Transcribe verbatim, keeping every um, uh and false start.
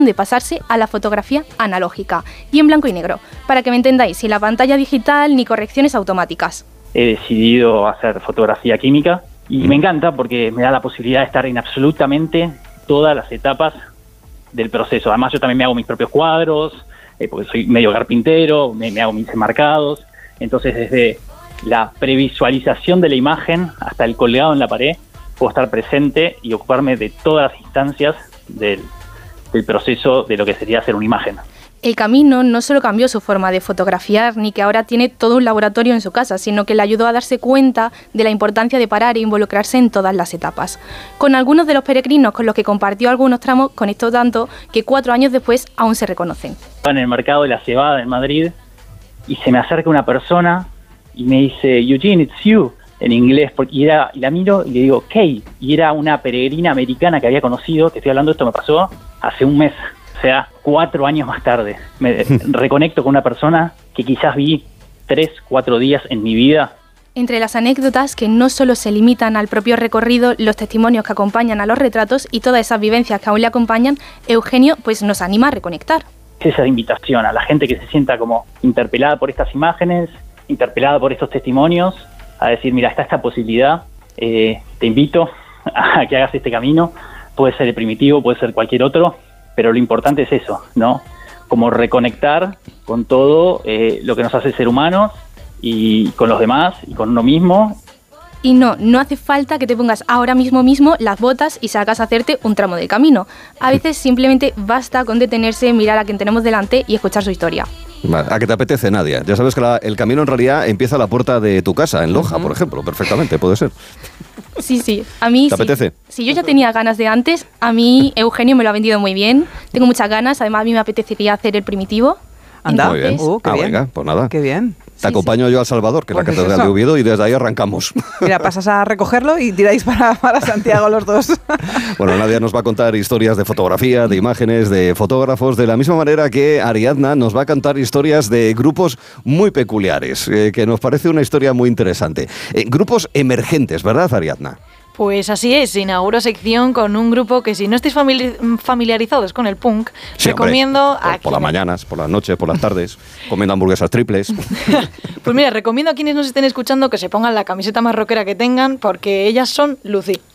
de pasarse a la fotografía analógica y en blanco y negro, para que me entendáis, sin la pantalla digital ni correcciones automáticas. He decidido hacer fotografía química y me encanta porque me da la posibilidad de estar en absolutamente todas las etapas del proceso. Además yo también me hago mis propios cuadros, eh, porque soy medio carpintero, me, me hago mis enmarcados, entonces desde la previsualización de la imagen hasta el colgado en la pared puedo estar presente y ocuparme de todas las instancias del el proceso de lo que sería hacer una imagen. El Camino no solo cambió su forma de fotografiar, ni que ahora tiene todo un laboratorio en su casa, sino que le ayudó a darse cuenta de la importancia de parar e involucrarse en todas las etapas. Con algunos de los peregrinos con los que compartió algunos tramos, conectó tanto que cuatro años después aún se reconocen. Estaba en el mercado de la cebada en Madrid y se me acerca una persona y me dice, Eugene, it's you, en inglés, porque y, era, y la miro y le digo, Kay, y era una peregrina americana que había conocido, te estoy hablando, esto me pasó hace un mes, o sea, cuatro años más tarde. Me reconecto con una persona que quizás vi tres, cuatro días en mi vida. Entre las anécdotas que no solo se limitan al propio recorrido, los testimonios que acompañan a los retratos y todas esas vivencias que aún le acompañan, Eugenio pues nos anima a reconectar. Esa invitación a la gente que se sienta como interpelada por estas imágenes, interpelada por estos testimonios, a decir, mira, está esta posibilidad, eh, te invito a que hagas este camino. Puede ser el primitivo, puede ser cualquier otro, pero lo importante es eso, ¿no? Como reconectar con todo eh, lo que nos hace ser humanos y con los demás y con uno mismo. Y no, no hace falta que te pongas ahora mismo mismo las botas y salgas a hacerte un tramo del camino. A veces simplemente basta con detenerse, mirar a quien tenemos delante y escuchar su historia. ¿A qué te apetece, Nadia? Ya sabes que la, el camino en realidad empieza a la puerta de tu casa, en Loja, uh-huh. por ejemplo, perfectamente, puede ser. Sí, sí, a mí ¿Te sí. apetece? Si yo ya tenía ganas de antes, a mí Eugenio me lo ha vendido muy bien, tengo muchas ganas, además a mí me apetecería hacer el primitivo. Anda, muy bien. Uh, qué ah, bien. venga, pues nada. Qué bien. Te sí, acompaño sí. yo a Salvador, que es pues la catedral es de Oviedo, y desde ahí arrancamos. Mira, pasas a recogerlo y tiráis para, para Santiago los dos. Bueno, Nadia nos va a contar historias de fotografía, de imágenes, de fotógrafos, de la misma manera que Ariadna nos va a contar historias de grupos muy peculiares, eh, que nos parece una historia muy interesante. Eh, grupos emergentes, ¿verdad, Ariadna? Pues así es, inauguro sección con un grupo que si no estáis famili- familiarizados con el punk, Sí, recomiendo... hombre, por, a por las quienes- mañanas, por las noches, por las tardes, comiendo hamburguesas triples. Pues mira, recomiendo a quienes nos estén escuchando que se pongan la camiseta más rockera que tengan, porque ellas son Lucy.